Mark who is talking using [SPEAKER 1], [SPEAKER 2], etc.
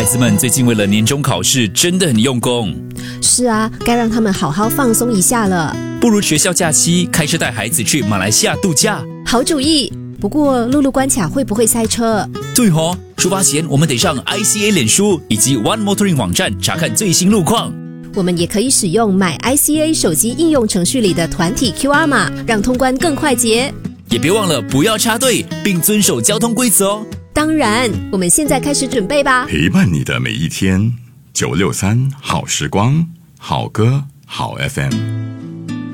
[SPEAKER 1] 孩子们最近为了年终考试真的很用功。
[SPEAKER 2] 是啊，该让他们好好放松一下了。
[SPEAKER 1] 不如学校假期开车带孩子去马来西亚度假。
[SPEAKER 2] 好主意。不过陆路关卡会不会塞车？
[SPEAKER 1] 对哦，出发前我们得上 ICA 脸书以及 One Motoring 网站查看最新路况。
[SPEAKER 2] 我们也可以使用买 ICA 手机应用程序里的团体 QR 码，让通关更快捷。
[SPEAKER 1] 也别忘了不要插队，并遵守交通规则哦。
[SPEAKER 2] 当然，我们现在开始准备吧。
[SPEAKER 3] 陪伴你的每一天，963好时光，好歌好 FM。